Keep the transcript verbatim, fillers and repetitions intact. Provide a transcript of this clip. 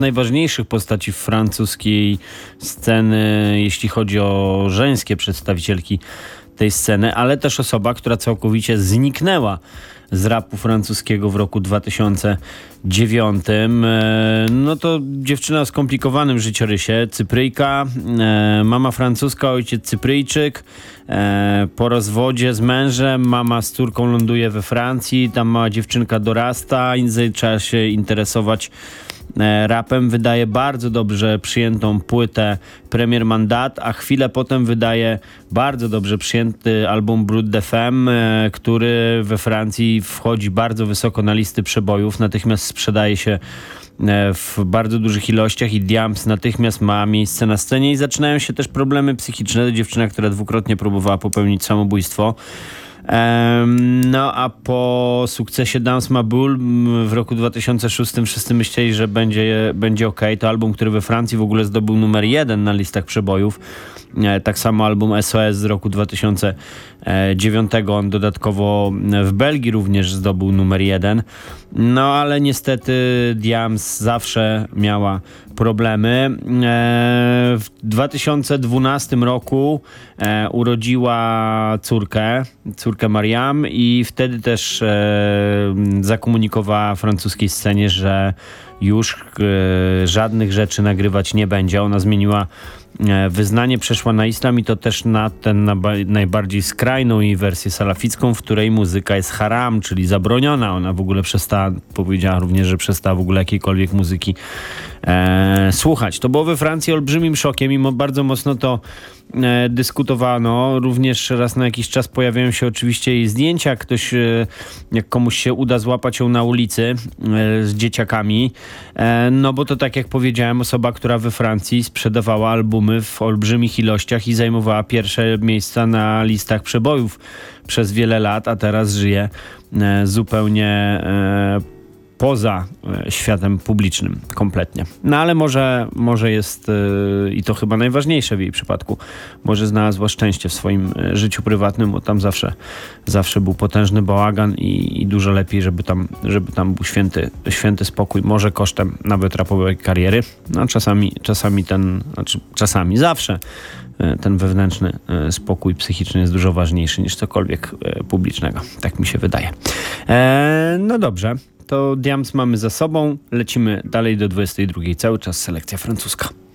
Najważniejszych postaci francuskiej sceny, jeśli chodzi o żeńskie przedstawicielki tej sceny, ale też osoba, która całkowicie zniknęła z rapu francuskiego w roku dwa tysiące dziewiątym. No to dziewczyna o skomplikowanym życiorysie, Cypryjka, mama francuska, ojciec Cypryjczyk. Po rozwodzie z mężem mama z córką ląduje we Francji, tam mała dziewczynka dorasta i zaczyna się interesować rapem, wydaje bardzo dobrze przyjętą płytę Premier Mandat, a chwilę potem wydaje bardzo dobrze przyjęty album Brut de Femme, który we Francji wchodzi bardzo wysoko na listy przebojów, natychmiast sprzedaje się w bardzo dużych ilościach i Diams natychmiast ma miejsce na scenie i zaczynają się też problemy psychiczne. Dziewczyna, która dwukrotnie próbowała popełnić samobójstwo. No a po sukcesie Dance Ma Boule w roku dwa tysiące szóstym wszyscy myśleli, że będzie, będzie ok. To album, który we Francji w ogóle zdobył numer jeden na listach przebojów. Tak samo album S O S z roku dwa tysiące dziewiątego. On dodatkowo w Belgii również zdobył numer jeden. No ale niestety Diams zawsze miała problemy. W dwa tysiące dwunastym roku urodziła córkę, córkę Mariam i wtedy też zakomunikowała francuskiej scenie, że już żadnych rzeczy nagrywać nie będzie. Ona zmieniła wyznanie, przeszła na islam i to też na tę najbardziej skrajną jej wersję salaficką, w której muzyka jest haram, czyli zabroniona. Ona w ogóle przestała, powiedziała również, że przestała w ogóle jakiejkolwiek muzyki e, słuchać. To było we Francji olbrzymim szokiem i bardzo mocno to e, dyskutowano. Również raz na jakiś czas pojawiają się oczywiście jej zdjęcia. Ktoś, e, jak komuś się uda złapać ją na ulicy e, z dzieciakami, e, no bo to tak jak powiedziałem, osoba, która we Francji sprzedawała albumy w olbrzymich ilościach i zajmowała pierwsze miejsca na listach przebojów przez wiele lat, a teraz żyje e, zupełnie e, poza e, światem publicznym kompletnie. No ale może, może jest e, i to chyba najważniejsze w jej przypadku, może znalazła szczęście w swoim e, życiu prywatnym, bo tam zawsze, zawsze był potężny bałagan i, i dużo lepiej, żeby tam, żeby tam był święty, święty spokój, może kosztem nawet rapowej kariery. No czasami, czasami ten, znaczy czasami zawsze ten wewnętrzny spokój psychiczny jest dużo ważniejszy niż cokolwiek publicznego. Tak mi się wydaje. E, no dobrze, to Diams mamy za sobą. Lecimy dalej do dwudziestej drugiej. Cały czas selekcja francuska.